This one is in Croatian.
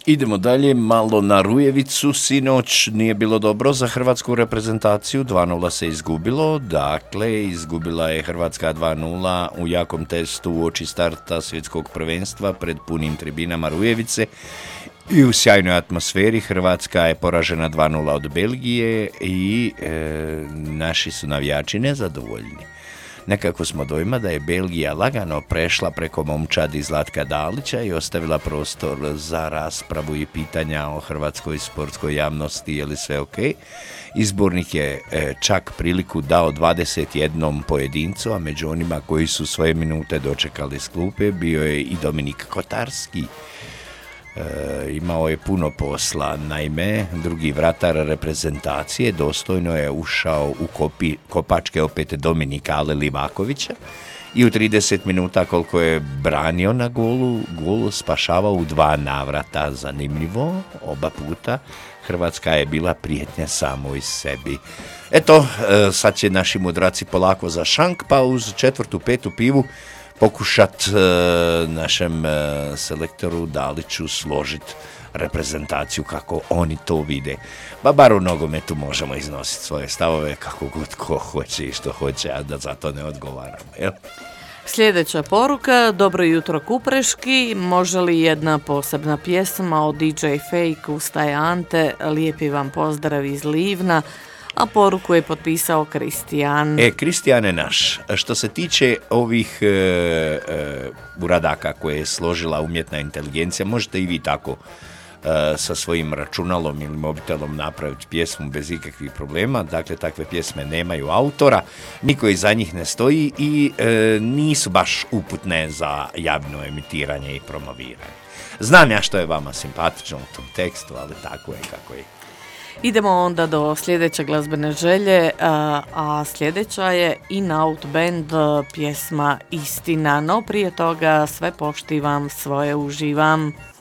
Idemo dalje, malo na Rujevicu, sinoć nije bilo dobro za hrvatsku reprezentaciju, 2:0 se izgubilo, dakle izgubila je Hrvatska 2:0 u jakom testu uoči starta svjetskog prvenstva pred punim tribinama Rujevice i u sjajnoj atmosferi. Hrvatska je poražena 2:0 od Belgije i naši su navijači nezadovoljni. Nekako smo dojma da je Belgija lagano prešla preko momčadi Zlatka Dalića i ostavila prostor za raspravu i pitanja o hrvatskoj sportskoj javnosti, je li sve ok. Izbornik je čak priliku dao 21 pojedincu, a među onima koji su svoje minute dočekali s klupe bio je i Dominik Kotarski. Imao je puno posla, naime, drugi vratar reprezentacije dostojno je ušao u kopačke opet Dominika Ale Livakovića i u 30 minuta koliko je branio na gol spašavao u 2 navrata. Zanimljivo, oba puta Hrvatska je bila prijetnja samoj sebi. Eto, sad će naši mudraci polako za šank, pa uz 4., 5. pivu pokušat našem selektoru Daliću složiti reprezentaciju kako oni to vide. Ba bar u nogometu možemo iznositi svoje stavove kako god ko hoće i što hoće, a da za to ne odgovaramo. Jel? Sljedeća poruka, dobro jutro Kupreški, može li jedna posebna pjesma od DJ Fake ustaje Ante, lijepi vam pozdrav iz Livna, a poruku je potpisao Kristijan. Kristijane naš, što se tiče ovih uradaka koje je složila umjetna inteligencija, možete i vi tako sa svojim računalom ili mobitelom napraviti pjesmu bez ikakvih problema. Dakle, takve pjesme nemaju autora, niko iza njih ne stoji i nisu baš uputne za javno emitiranje i promoviranje. Znam ja što je vama simpatično u tom tekstu, ali tako je kako je. Idemo onda do sljedeće glazbene želje, a sljedeća je In Out Band, pjesma Istina, no prije toga sve poštivam, svoje uživam.